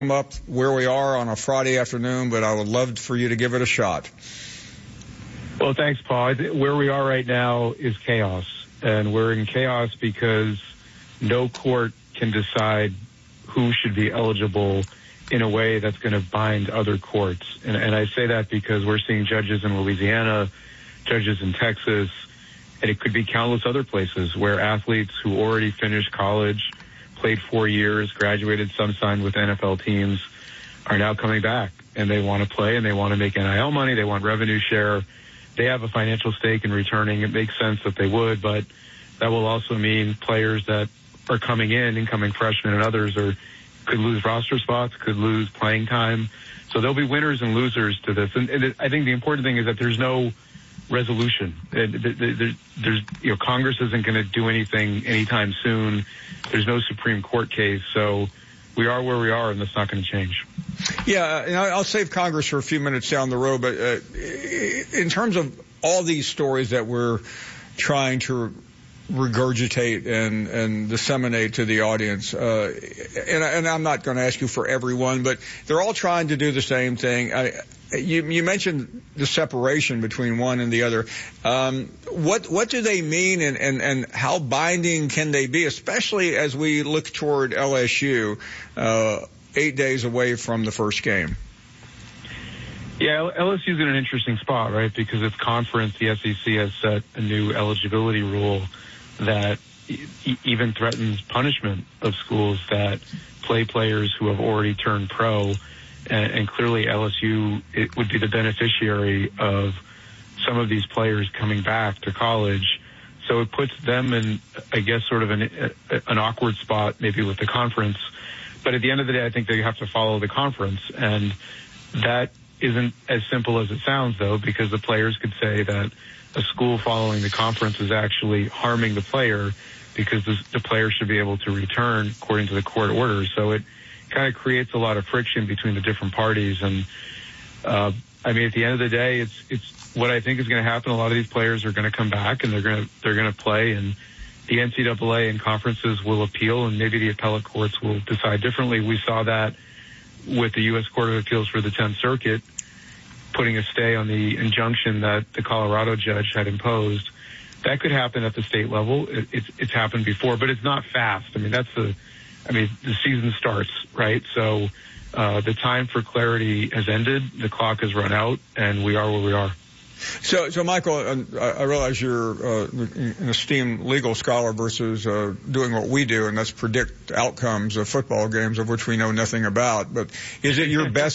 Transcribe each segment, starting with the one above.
up where we are on a Friday afternoon, but I would love for you to give it a shot. Well, thanks, Paul. Where we are right now is chaos, and we're in chaos because no court can decide who should be eligible in a way that's going to bind other courts. And I say that because we're seeing judges in Louisiana, judges in Texas, and it could be countless other places where athletes who already finished college, played 4 years, graduated, some signed with NFL teams, are now coming back, and they want to play, and they want to make NIL money, they want revenue share. They have a financial stake in returning. It makes sense that they would, but that will also mean players that are coming in, incoming freshmen and others, could lose roster spots, could lose playing time. So there'll be winners and losers to this. And I think the important thing is that there's no resolution. Congress isn't going to do anything anytime soon. There's no Supreme Court case. So we are where we are, and that's not going to change. Yeah, and I'll save Congress for a few minutes down the road, but in terms of all these stories that we're trying to regurgitate and disseminate to the audience, and I'm not going to ask you for everyone, but they're all trying to do the same thing. You mentioned the separation between one and the other. What do they mean, and how binding can they be, especially as we look toward LSU 8 days away from the first game? Yeah, LSU's in an interesting spot, right? Because its conference, the SEC, has set a new eligibility rule that even threatens punishment of schools that play players who have already turned pro. And clearly LSU, it would be the beneficiary of some of these players coming back to college. So it puts them in, I guess, sort of an awkward spot maybe with the conference. But at the end of the day, I think they have to follow the conference. And that isn't as simple as it sounds, though, because the players could say that a school following the conference is actually harming the player because the player should be able to return according to the court orders. So it kind of creates a lot of friction between the different parties. And, at the end of the day, it's what I think is going to happen. A lot of these players are going to come back and they're going to play, and the NCAA and conferences will appeal, and maybe the appellate courts will decide differently. We saw that with the U.S. Court of Appeals for the 10th Circuit putting a stay on the injunction that the Colorado judge had imposed. That could happen at the state level. It's happened before, but it's not fast. The season starts, right? So the time for clarity has ended. The clock has run out, and we are where we are. So Michael, I realize you're an esteemed legal scholar versus doing what we do, and that's predict outcomes of football games of which we know nothing about. But is it your best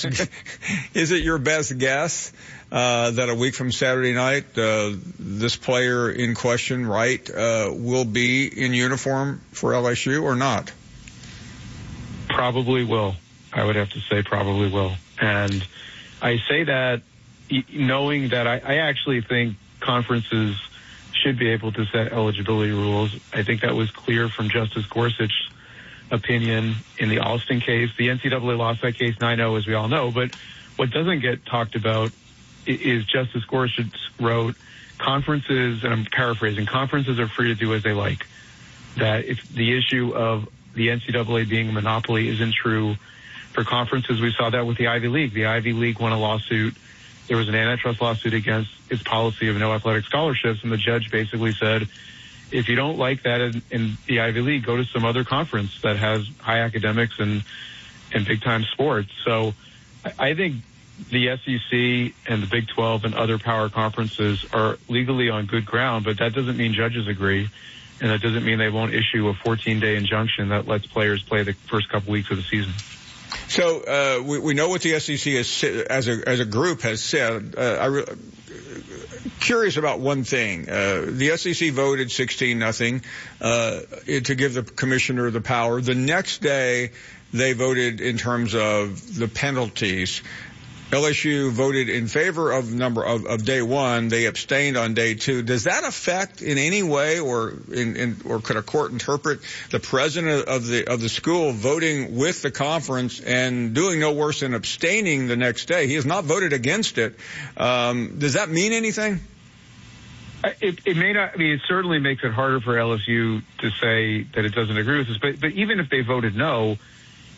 guess that a week from Saturday night, this player in question, Wright, will be in uniform for LSU or not? Probably will. I would have to say probably will. And I say that knowing that I actually think conferences should be able to set eligibility rules. I think that was clear from Justice Gorsuch's opinion in the Alston case. The NCAA lost that case 9-0, as we all know. But what doesn't get talked about is Justice Gorsuch wrote, conferences, and I'm paraphrasing, conferences are free to do as they like. That if the issue of the NCAA being a monopoly isn't true for conferences, we saw that with the Ivy League. The Ivy League won a lawsuit. There was an antitrust lawsuit against its policy of no athletic scholarships, and the judge basically said, if you don't like that in the Ivy League, go to some other conference that has high academics and big-time sports. So I think the SEC and the Big 12 and other power conferences are legally on good ground, but that doesn't mean judges agree, and that doesn't mean they won't issue a 14-day injunction that lets players play the first couple weeks of the season. So we know what the SEC as a group has said. Curious about one thing. The SEC voted 16-0 to give the commissioner the power. The next day, they voted in terms of the penalties. LSU voted in favor of day one. They abstained on day two. Does that affect in any way, or could a court interpret the president of the school voting with the conference and doing no worse than abstaining the next day? He has not voted against it. Does that mean anything? It may not. It certainly makes it harder for LSU to say that it doesn't agree with this. But even if they voted no,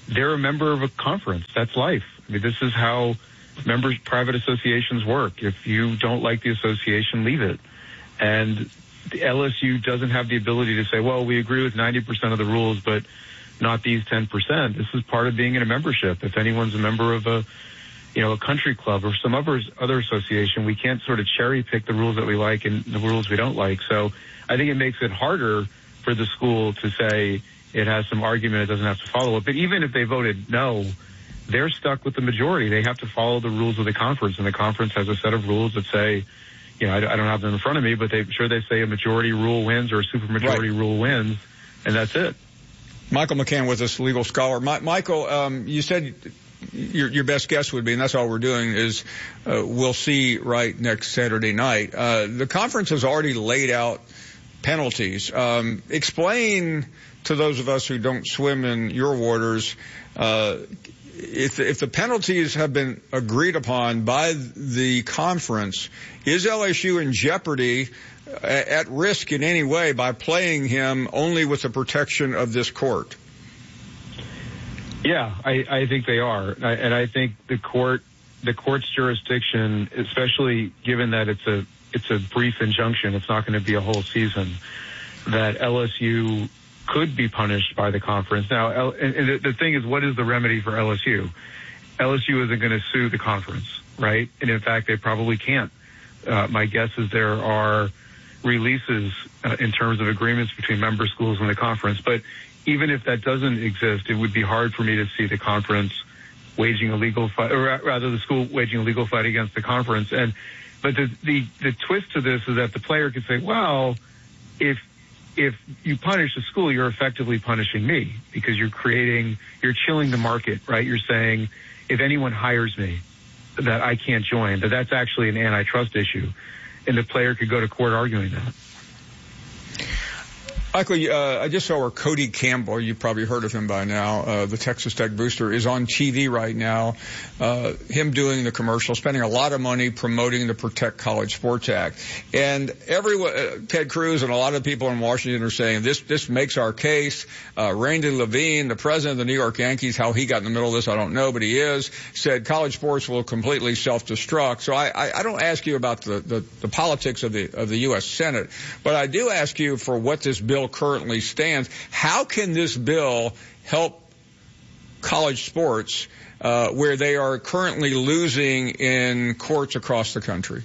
they're a member of a conference. That's life. I mean, this is how private associations work. If you don't like the association, leave it. And the LSU doesn't have the ability to say, well, we agree with 90% of the rules, but not these 10%. This is part of being in a membership. If anyone's a member of a country club or some other association, we can't sort of cherry pick the rules that we like and the rules we don't like. So I think it makes it harder for the school to say it has some argument, it doesn't have to follow it. But even if they voted no, they're stuck with the majority. They have to follow the rules of the conference, and the conference has a set of rules that say, I don't have them in front of me, but they say a majority rule wins or a supermajority rule wins, and that's it. Michael McCann with us, legal scholar. Michael, you said your best guess would be, and that's all we're doing, is we'll see right next Saturday night. The conference has already laid out penalties. Explain to those of us who don't swim in your waters, if the penalties have been agreed upon by the conference, is LSU in jeopardy, at risk in any way, by playing him only with the protection of this court? Yeah, I think they are. And I think the court's jurisdiction, especially given that it's a brief injunction, it's not going to be a whole season, that LSU could be punished by the conference. Now, and the thing is, what is the remedy for LSU? LSU isn't going to sue the conference, right? And in fact, they probably can't. My guess is there are releases in terms of agreements between member schools and the conference. But even if that doesn't exist, it would be hard for me to see the conference waging a legal fight, or rather the school waging a legal fight against the conference. But the twist to this is that the player could say, well, if you punish the school, you're effectively punishing me, because you're chilling the market, right? You're saying, if anyone hires me, that I can't join, that's actually an antitrust issue. And the player could go to court arguing that. Michael, I just saw where Cody Campbell, you've probably heard of him by now, the Texas Tech booster, is on TV right now, him doing the commercial, spending a lot of money promoting the Protect College Sports Act. And everyone, Ted Cruz and a lot of people in Washington are saying this makes our case. Randy Levine, the president of the New York Yankees, how he got in the middle of this, I don't know, but he said college sports will completely self-destruct. So I don't ask you about the politics of the U.S. Senate, but I do ask you for what this bill currently stands. How can this bill help college sports where they are currently losing in courts across the country?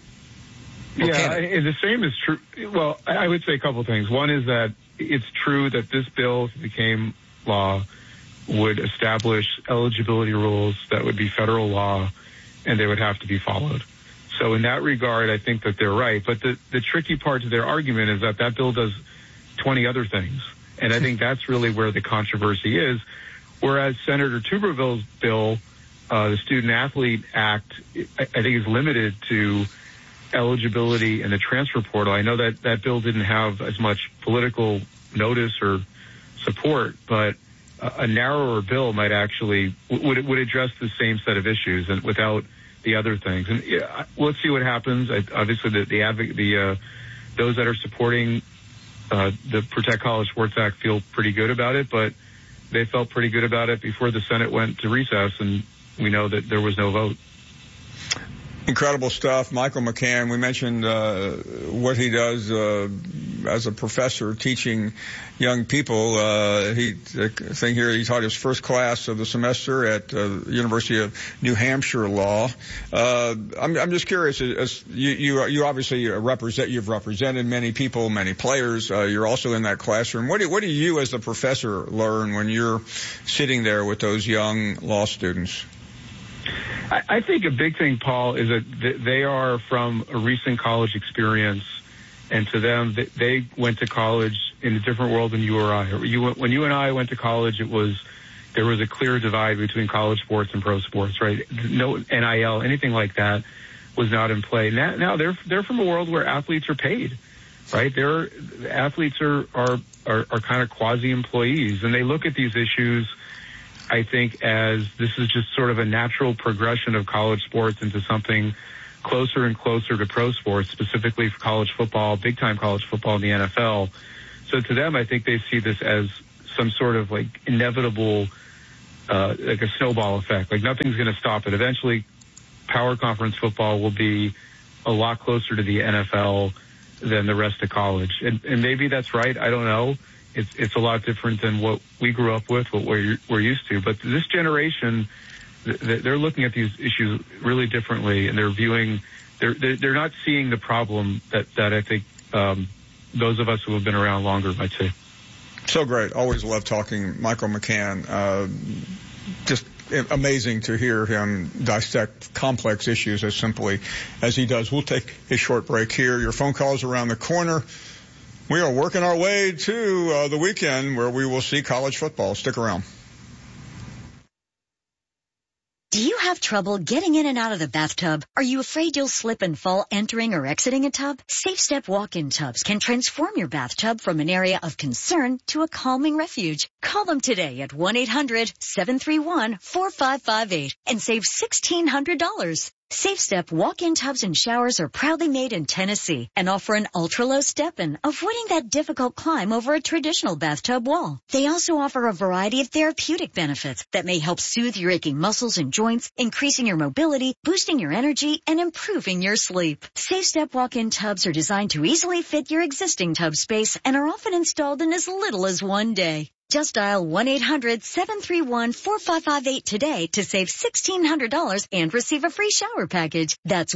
The same is true. Well, I would say a couple of things. One is that it's true that this bill, if it became law, would establish eligibility rules that would be federal law, and they would have to be followed. So in that regard, I think that they're right. But the tricky part to their argument is that bill does 20 other things. And I think that's really where the controversy is. Whereas Senator Tuberville's bill, the Student Athlete Act, I think is limited to eligibility and the transfer portal. I know that bill didn't have as much political notice or support, but a narrower bill might actually would address the same set of issues and without the other things. And let's see what happens. Obviously, those that are supporting the Protect College Sports Act feel pretty good about it, but they felt pretty good about it before the Senate went to recess, and we know that there was no vote. Incredible stuff. Michael McCann, we mentioned what he does as a professor teaching young people. He taught his first class of the semester at the University of New Hampshire Law. I'm just curious, as you obviously you've represented many people, many players. You're also in that classroom. What do you as the professor learn when you're sitting there with those young law students? I think a big thing, Paul, is that they are from a recent college experience, and to them, they went to college in a different world than you or I. When you and I went to college, there was a clear divide between college sports and pro sports, right? No NIL, anything like that was not in play. Now they're from a world where athletes are paid, right? Athletes are kind of quasi-employees, and they look at these issues, I think, as this is just sort of a natural progression of college sports into something closer and closer to pro sports, specifically for college football, big-time college football in the NFL. So to them, I think they see this as some sort of like inevitable like a snowball effect. Like nothing's going to stop it. Eventually, power conference football will be a lot closer to the NFL than the rest of college. And maybe that's right. I don't know. It's a lot different than what we grew up with, what we're used to. But this generation, they're looking at these issues really differently, and they're not seeing the problem that I think those of us who have been around longer might see. So great. Always love talking Michael McCann. Just amazing to hear him dissect complex issues as simply as he does. We'll take a short break here. Your phone calls around the corner. We are working our way to the weekend where we will see college football. Stick around. Do you have trouble getting in and out of the bathtub? Are you afraid you'll slip and fall entering or exiting a tub? Safe Step walk-in tubs can transform your bathtub from an area of concern to a calming refuge. Call them today at 1-800-731-4558 and save $1,600. Safe Step walk-in tubs and showers are proudly made in Tennessee and offer an ultra-low step-in, avoiding that difficult climb over a traditional bathtub wall. They also offer a variety of therapeutic benefits that may help soothe your aching muscles and joints, increasing your mobility, boosting your energy, and improving your sleep. Safe Step walk-in tubs are designed to easily fit your existing tub space and are often installed in as little as 1 day. Just dial 1-800-731-4558 today to save $1,600 and receive a free shower package. That's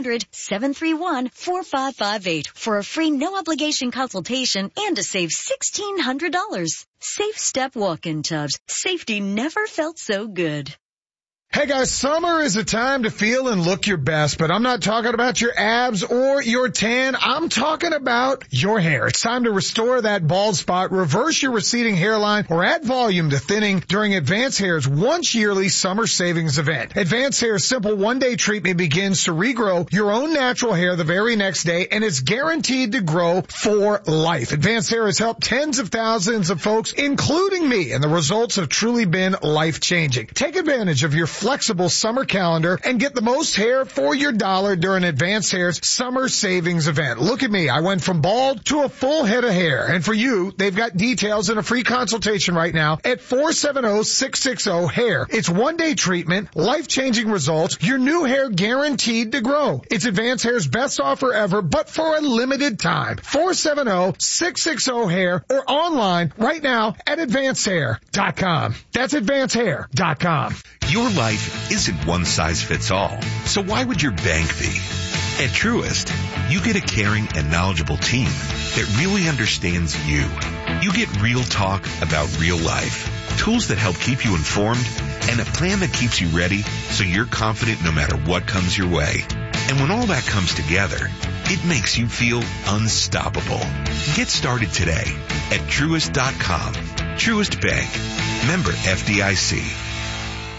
1-800-731-4558 for a free no-obligation consultation and to save $1,600. Safe Step walk-in tubs. Safety never felt so good. Hey guys, summer is a time to feel and look your best, but I'm not talking about your abs or your tan. I'm talking about your hair. It's time to restore that bald spot, reverse your receding hairline, or add volume to thinning during Advanced Hair's once yearly summer savings event. Advanced Hair's simple one-day treatment begins to regrow your own natural hair the very next day, and it's guaranteed to grow for life. Advanced Hair has helped tens of thousands of folks, including me, and the results have truly been life-changing. Take advantage of your flexible summer calendar and get the most hair for your dollar during Advanced Hair's summer savings event. Look at me. I went from bald to a full head of hair. And for you, they've got details and a free consultation right now at 470-660-HAIR. It's one-day treatment, life-changing results, your new hair guaranteed to grow. It's Advanced Hair's best offer ever, but for a limited time. 470-660-HAIR or online right now at AdvancedHair.com. That's AdvancedHair.com. Your life isn't one size fits all, so why would your bank be? At Truist, you get a caring and knowledgeable team that really understands you. You get real talk about real life, tools that help keep you informed, and a plan that keeps you ready so you're confident no matter what comes your way. And when all that comes together, it makes you feel unstoppable. Get started today at Truist.com. Truist Bank. Member FDIC.